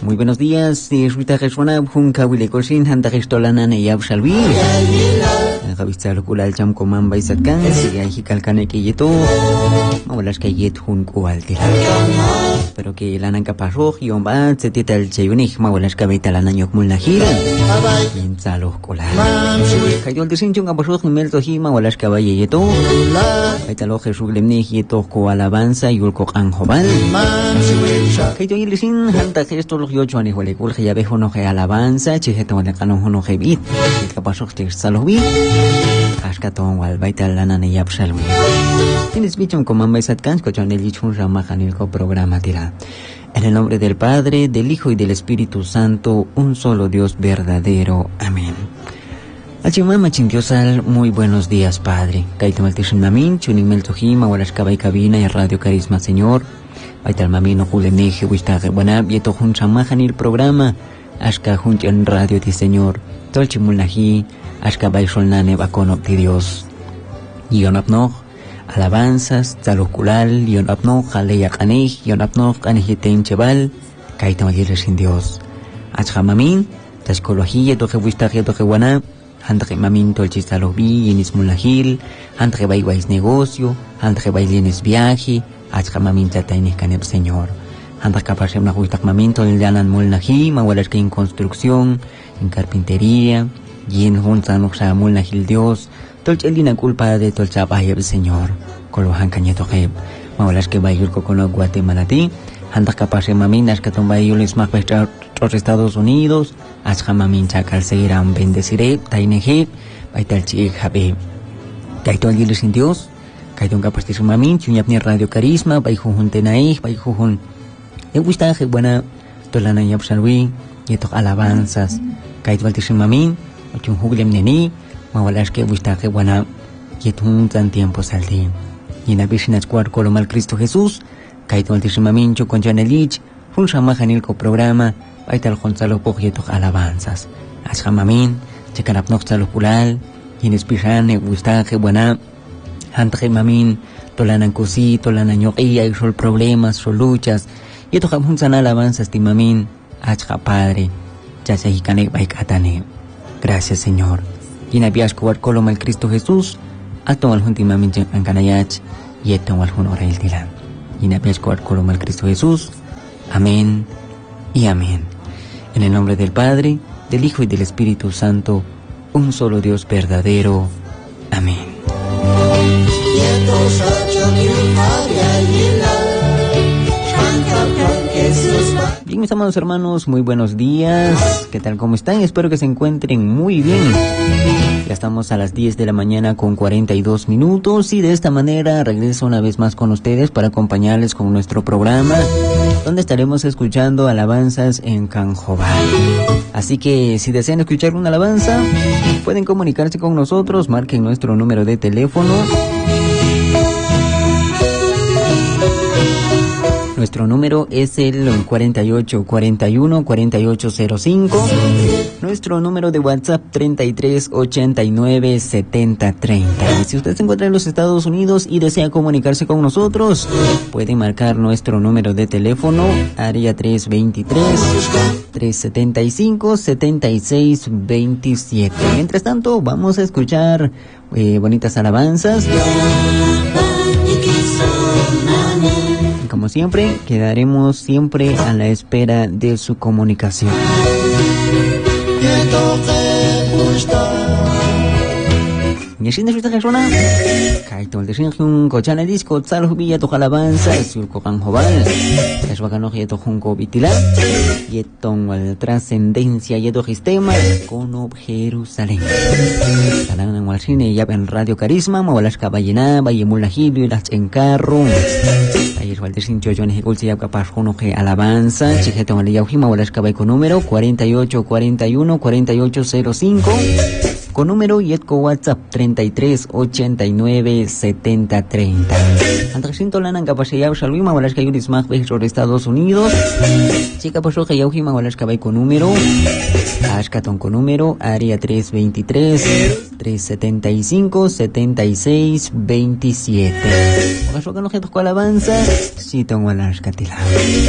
Muy buenos días, Ruita Geswana, Junca Wilekoshin, Hantagistolana Neyab Shalvi. Gavistar Kulal Cham Coman Baisatkan, Sigaji Calcaneke Yeto, Mawalas Kayet Junco Altila. Pero que la Nanka Parroj, Yomba, Setita el Chayunik, Mawalas Cabeta la Nanyok Mulnahira, Yenzalo Kola. Kayol de Sinchung Abarroj, Melto Hima, Walas Cabaye Yeto, Baitalo Jesuglemni Yeto Ko Alabanza, Yulko Anjobal. Kayol Yilisin, Hantagesto Yocho Anihuelecul, Yabejo no Ge Alabanza, Chijeto de Canon no Gebit, el Capasoj de Salobi. Ashkaton wal baital lana ne yapshalwi. Tienes bichon como Maisatkan, cochon el lichun ramajanilco programa tira. En el nombre del Padre, del Hijo y del Espíritu Santo, un solo Dios verdadero. Amén. Achimama chintiosal, muy buenos días, Padre. Kaitam altishimamin, chunimel tojima, walashkaba y cabina y Radio Carisma, Señor. Baital mamino juleneje, wistaje, buena, yeto jun ramajanil programa. Ashka jun en radio ti, Señor. Tolchimulnaji. Ashka Baishonane Bakono de Dios. Yonapnog, alabanzas, Tzalukulal, Yonapnog, Aleyakanej, Yonapnog, Anejeten Cheval, Kaitamayere sin Dios. Ashamamin, Tashkolojille, Tojebuistaje, Tojewana, Handre Mamin, Tolchistalobi, Yenis Mulahil, Handre Baywais negocio, Handre Bailienes viaje, Ashamamin Tatainis Canep Señor. Handre Capasem Nahuistak Mamin, Tolyanan Mulnahi, Mawalarke en construcción, en carpintería. Y en junta no xamul nahil Dios, tolchelina culpa de tolchapayeb Señor, colohan cañeto heb, maulas que bayul cocono Guatemala ti, handak capase maminas que tombayul es más los Estados Unidos, ashamamin chacal seguirán bendeciré, tainejeb, baital chig habe, kaito al sin Dios, kaito capastis mamin, chuñapni Radio Carisma, bayjujun tenaij, bayjujun, gustaje buena, tolana yapshalwi, yetok alabanzas, kaito altis mamin, Ochun juglem neni, mawalas que bustaje buena, yetun tan tiempo saldi. Y en la Virgen Escuar Colomal Cristo Jesús, kaito altisimamincho con Janelich, un shamajanilco programa, baital Gonzalo Pogieto alabanzas. Ashamamin, checarapnox taloculal, y en espirane bustaje buena, hantre mamin, tolanan cosi, tolanan yoquilla, y sol problemas, sol luchas, y esto jamón san alabanzas timamin, ashja padre, ya se hicane baikatane. Gracias, Señor. Y en Abias Cobar Coloma el Cristo Jesús, alto al juntimamente en Canayach, y esto al jun ora el tila. Y en Abias Cobar Coloma el Cristo Jesús. Amén y amén. En el nombre del Padre, del Hijo y del Espíritu Santo, un solo Dios verdadero. Amén. Bien, mis amados hermanos, muy buenos días. ¿Qué tal? ¿Cómo están? Espero que se encuentren muy bien. Ya estamos a las 10 de la mañana con 42 minutos y de esta manera regreso una vez más con ustedes para acompañarles con nuestro programa, donde estaremos escuchando alabanzas en Canjobal. Así que si desean escuchar una alabanza, pueden comunicarse con nosotros, marquen nuestro número de teléfono. Nuestro número es el 4841-4805. Nuestro número de WhatsApp 3389-7030. Si usted se encuentra en los Estados Unidos y desea comunicarse con nosotros, puede marcar nuestro número de teléfono, área 323-375-7627. Mientras tanto, vamos a escuchar bonitas alabanzas. Como siempre, quedaremos siempre a la espera de su comunicación. Y así nos gusta suena. Kaito el desinjun cochana disco tzalo villa to alabanza surco canjobal. Es bacano yeto junco vitila. Yeton al trascendencia yeto sistema con Jerusalén. Salan en Walcine ya en Radio Carisma, mawalas cabayena, bayemulajido y las encarro. Ayer Walter Sincho John Hegulsi ya capaz con alabanza, chijeton al yaujima mawalas cabay con número 4841-4805. Con número Yetco WhatsApp 3389-7030. Antraxinto lanan capacayao Shalwima, walas cayuris más sobre Estados Unidos. Chica pasó que yaujima walas cabay con número. Ashkaton con número, área 323-375-7627. ¿Acaso que no gente con alabanza? Sí, tengo la Ashkatila.